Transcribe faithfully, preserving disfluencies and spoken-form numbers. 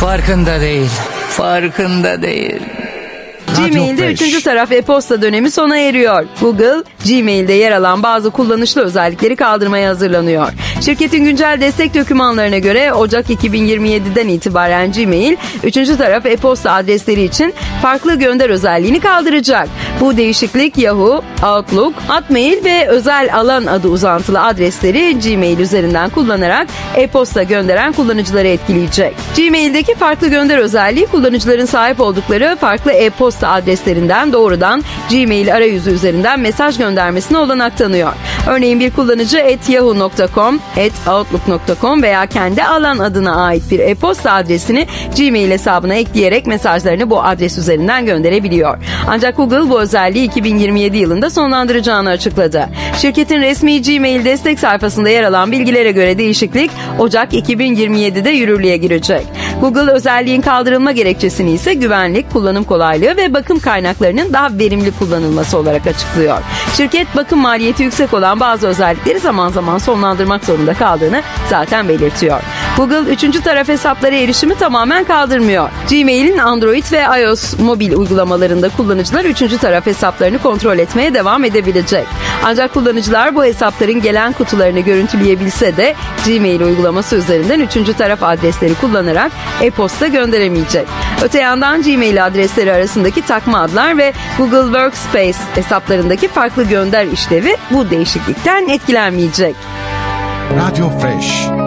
Farkında değil. Farkında değil. Gmail'de üçüncü taraf e-posta dönemi sona eriyor. Google, Gmail'de yer alan bazı kullanışlı özellikleri kaldırmaya hazırlanıyor. Şirketin güncel destek dokümanlarına göre Ocak iki bin yirmi yedi'den itibaren Gmail, üçüncü taraf e-posta adresleri için farklı gönder özelliğini kaldıracak. Bu değişiklik Yahoo, Outlook, Hotmail ve özel alan adı uzantılı adresleri Gmail üzerinden kullanarak e-posta gönderen kullanıcıları etkileyecek. Gmail'deki farklı gönder özelliği kullanıcıların sahip oldukları farklı e-posta adreslerinden doğrudan Gmail arayüzü üzerinden mesaj göndermesine olanak tanıyor. Örneğin bir kullanıcı at yahoo nokta com, at outlook nokta com veya kendi alan adına ait bir e-posta adresini Gmail hesabına ekleyerek mesajlarını bu adres üzerinden gönderebiliyor. Ancak Google bu özelliği iki bin yirmi yedi yılında sonlandıracağını açıkladı. Şirketin resmi Gmail destek sayfasında yer alan bilgilere göre değişiklik Ocak iki bin yirmi yedi'de yürürlüğe girecek. Google özelliğin kaldırılma gerekçesini ise güvenlik, kullanım kolaylığı ve bakım kaynaklarının daha verimli kullanılması olarak açıklıyor. Şirket bakım maliyeti yüksek olan bazı özellikleri zaman zaman sonlandırmak zorunda kaldığını zaten belirtiyor. Google üçüncü taraf hesaplara erişimi tamamen kaldırmıyor. Gmail'in Android ve iOS mobil uygulamalarında kullanıcılar üçüncü taraf hesaplarını kontrol etmeye devam edebilecek. Ancak kullanıcılar bu hesapların gelen kutularını görüntüleyebilse de Gmail uygulaması üzerinden üçüncü taraf adresleri kullanarak e-posta gönderemeyecek. Öte yandan Gmail adresleri arasındaki takma adlar ve Google Workspace hesaplarındaki farklı gönder işlevi bu değişiklikten etkilenmeyecek. Radio Fresh.